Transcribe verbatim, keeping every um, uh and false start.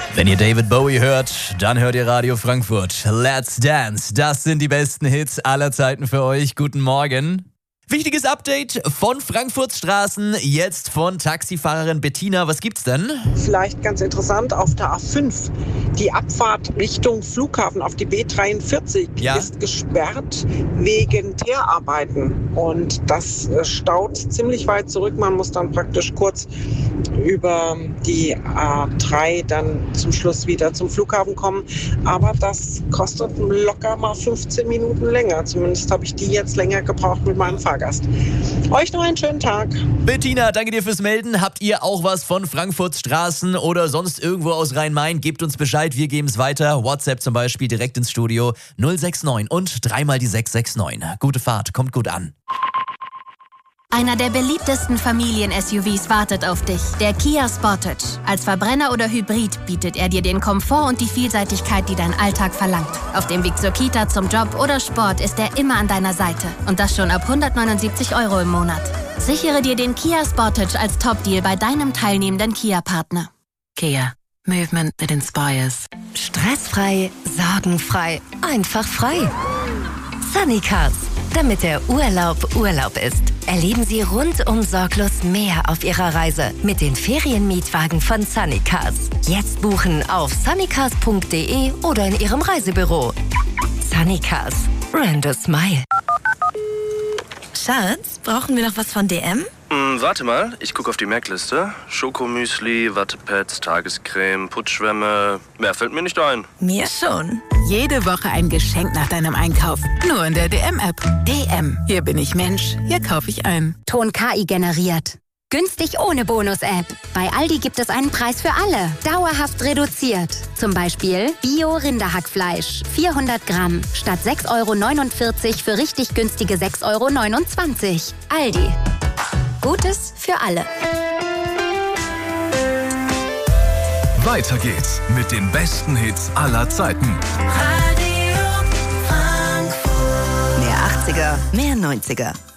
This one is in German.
Wenn ihr David Bowie hört, dann hört ihr Radio Frankfurt. Let's Dance, das sind die besten Hits aller Zeiten für euch. Guten Morgen. Wichtiges Update von Frankfurts Straßen, jetzt von Taxifahrerin Bettina. Was gibt's denn? Vielleicht ganz interessant, auf der A fünf, die Abfahrt Richtung Flughafen auf die B dreiundvierzig Ja. ist gesperrt wegen Teerarbeiten. Und das staut ziemlich weit zurück. Man muss dann praktisch kurz über die A drei dann zum Schluss wieder zum Flughafen kommen. Aber das kostet locker mal fünfzehn Minuten länger. Zumindest habe ich die jetzt länger gebraucht mit meinem Fahrgast. Euch noch einen schönen Tag. Bettina, danke dir fürs Melden. Habt ihr auch was von Frankfurts Straßen oder sonst irgendwo aus Rhein-Main? Gebt uns Bescheid, wir geben es weiter. WhatsApp zum Beispiel direkt ins Studio null sechs neun und dreimal die sechs sechs neun. Gute Fahrt, kommt gut an. Einer der beliebtesten Familien-S U Vs wartet auf dich, der Kia Sportage. Als Verbrenner oder Hybrid bietet er dir den Komfort und die Vielseitigkeit, die dein Alltag verlangt. Auf dem Weg zur Kita, zum Job oder Sport ist er immer an deiner Seite. Und das schon ab hundertneunundsiebzig Euro im Monat. Sichere dir den Kia Sportage als Top-Deal bei deinem teilnehmenden Kia-Partner. Kia. Movement that inspires. Stressfrei, sorgenfrei, einfach frei. Sunny Cars. Damit der Urlaub Urlaub ist, erleben Sie rundum sorglos mehr auf Ihrer Reise mit den Ferienmietwagen von Sunny Cars. Jetzt buchen auf sunnycars punkt de oder in Ihrem Reisebüro. Sunny Cars. Brand a smile. Schatz, brauchen wir noch was von D M? Hm, warte mal, ich gucke auf die Merkliste. Schokomüsli, Wattepads, Tagescreme, Putzschwämme. Mehr fällt mir nicht ein. Mir schon. Jede Woche ein Geschenk nach deinem Einkauf. Nur in der D M-App. D M. Hier bin ich Mensch. Hier kaufe ich ein. Ton K I generiert. Günstig ohne Bonus-App. Bei Aldi gibt es einen Preis für alle. Dauerhaft reduziert. Zum Beispiel Bio-Rinderhackfleisch. vierhundert Gramm. Statt sechs Euro neunundvierzig für richtig günstige sechs Euro neunundzwanzig. Aldi. Gutes für alle. Weiter geht's mit den besten Hits aller Zeiten. Radio Frankfurt. Mehr achtziger, mehr neunziger.